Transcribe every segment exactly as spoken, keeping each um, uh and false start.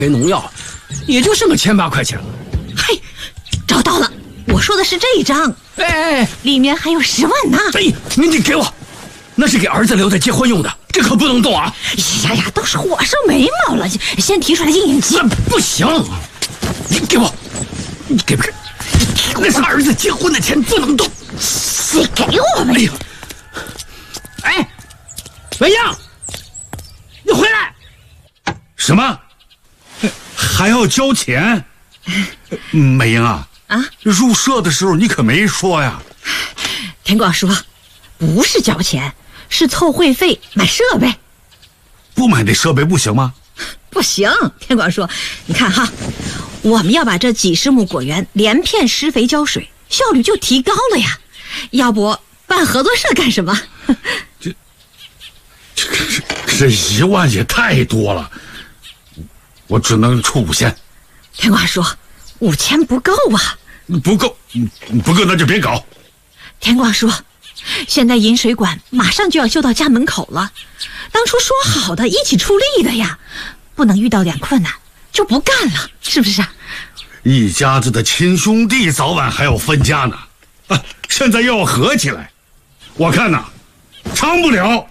给农药，也就剩个千八块钱了。 嘿，找到了，我说的是这一张。 哎， 里面还有十万呢。 哎，你你给我，那是给儿子留在结婚用的，这可不能动啊！ 呀呀，都是火烧眉毛了，先提出来应应急。 不行，你给我，你给不给？那是儿子结婚的钱，不能动。 你给我吧！ 哎呀，哎，文英，你回来！ 什么？还要交钱？美英啊， 啊， 入社的时候你可没说呀。 田广说，不是交钱，是凑会费买设备。 不买那设备不行吗？ 不行，田广说，你看哈，我们要把这几十亩果园连片施肥浇水，效率就提高了呀。要不办合作社干什么？ 这这这一万也太多了，我只能出五千。 田广说，五千不够啊。 不够，不够那就别搞。 田广说，现在引水管马上就要修到家门口了，当初说好的一起出力的呀，不能遇到点困难就不干了，是不是？ 一家子的亲兄弟早晚还要分家呢，啊，现在又要合起来，我看呐，长不了。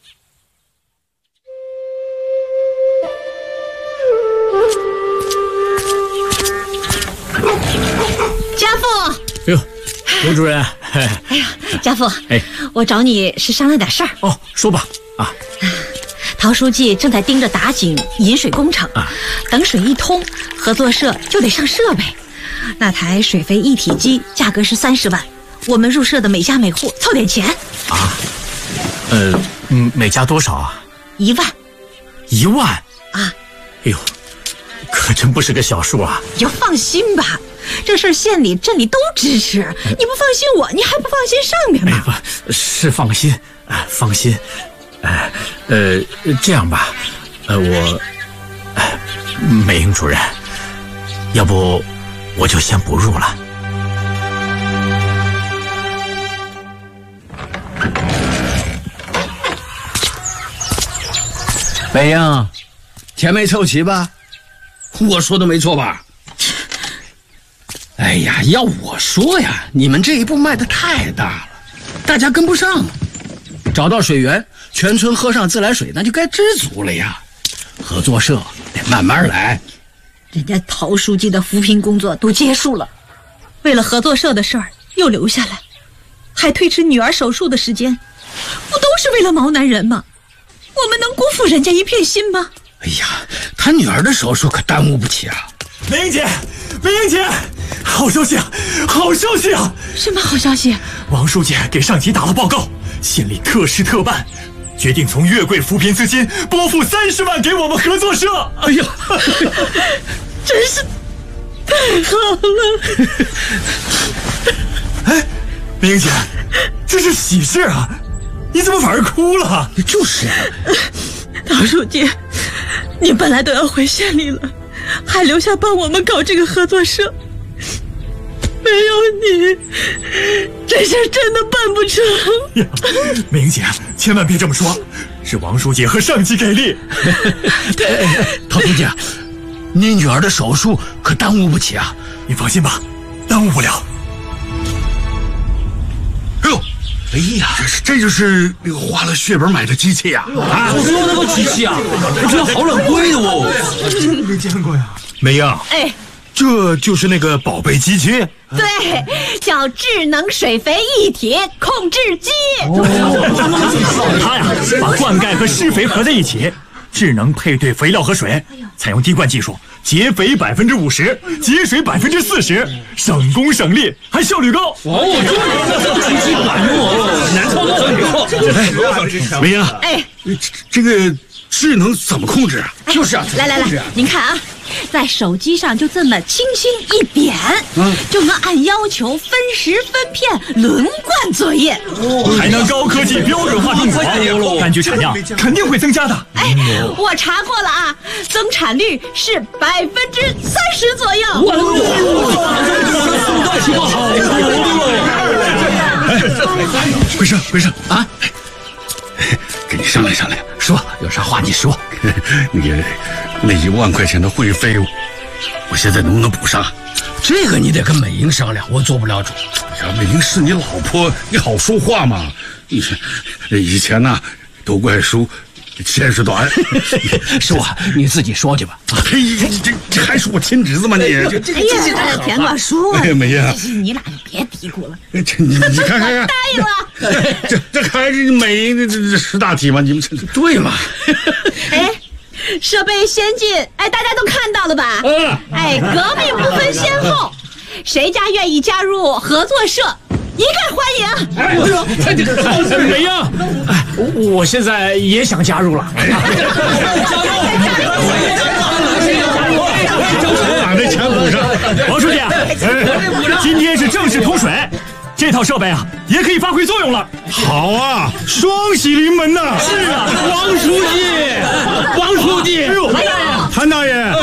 家父， 哎呦，刘主任， 哎呀，家父， 哎， 我找你是商量点事儿。 哦，说吧。啊， 陶书记正在盯着打井引水工程， 啊， 等水一通，合作社就得上设备。那台水肥一体机价格是三十万，我们入社的每家每户凑点钱。 啊，呃，嗯，每家多少啊？ 一万。 一万啊！ 哎呦，可真不是个小数啊！ 你就放心吧，这事儿县里镇里都支持，你不放心我，你还不放心上面吗？ 哎，不是放心，啊，放心。哎，呃，这样吧，呃，我，哎，美英主任，要不我就先不入了。 美英，钱没凑齐吧？我说的没错吧？哎呀，要我说呀，你们这一步迈得太大了，大家跟不上。找到水源，全村喝上自来水，那就该知足了呀。合作社得慢慢来。 人家陶书记的扶贫工作都结束了，为了合作社的事儿又留下来，还推迟女儿手术的时间，不都是为了毛男人吗？我们能辜负人家一片心吗？ 哎呀，他女儿的手术可耽误不起啊！ 美英姐，美英姐，好消息啊，好消息啊！ 什么好消息？ 王书记给上级打了报告，县里特事特办，决定从月桂扶贫资金拨付三十万给我们合作社。 哎呀， 真是太好了！ 哎，美英姐，这是喜事啊！你怎么反而哭了？ 就是啊， 陶书记，你本来都要回县里了，还留下帮我们搞这个合作社，没有你，这事真的办不成。 呀，美英姐，千万别这么说，是王书记和上级给力。 对，陶书记，你女儿的手术可耽误不起啊！ 你放心吧，耽误不了。 哎呦！哎呀，这这就是那个花了血本买的机器呀！ 啊，我说那个机器啊，我觉得好冷贵的哦。 没见过呀。美英， 哎， 这就是那个宝贝机器。 对，叫智能水肥一体控制机。 它呀，把灌溉和施肥合在一起，智能配对肥料和水，采用滴灌技术，节肥百分之五十，节水百分之四十，省工省力，还效率高。 哦，这机器管用哦，难操作很多。 美英， 哎， 这个智能怎么控制啊？ 就是啊， 来来来，您看啊，在手机上就这么轻轻一点，嗯，就能按要求分时分片轮灌作业， 还能高科技标准化种植，根据产量肯定会增加的。 哎，我查过了啊，增产率是百分之三十左右。 哇，速度提高好多了。 哎，回声回声啊！ 给你商量商量， 说有啥话你说。 那个那一万块钱的会费，我现在能不能补上？ 这个你得跟美英商量，我做不了主。 哎呀，美英是你老婆，你好说话嘛。你以前呢，都怪叔见识短。 是我，你自己说去吧。 嘿，这这还是我亲侄子吗？你这哎呀，田瓜叔， 哎美英， 你俩就别嘀咕了。 这你你看看看， 答应了。 这这还是美英这这这识大体吗？你们这对嘛？ 哎，设备先进，哎，大家都看到了吧？ 嗯， 哎，革命不分先后，谁家愿意加入合作社，一概欢迎。 哎呦，这这这美英，哎，我我现在也想加入了。 把那钱补上。 王书记啊，今天是正式通水，这套设备啊也可以发挥作用了。 好啊，双喜临门呐！ 是啊， 王书记，王书记， 哎呦，谭大爷。